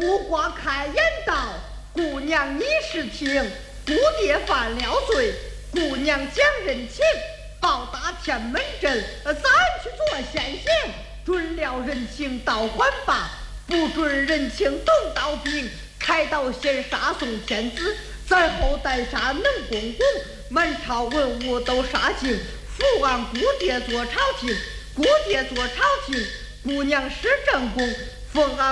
木瓜开言道：“姑娘你是听，姑爹犯了罪，姑娘讲人情，报答天门阵，咱去做先行，准了人情倒还罢，不准人情动刀兵，开刀先杀宋天子，咱后代杀能公公，满朝文武都杀尽，扶俺姑爹做朝廷，姑爹做朝廷，姑娘是正宫，奉俺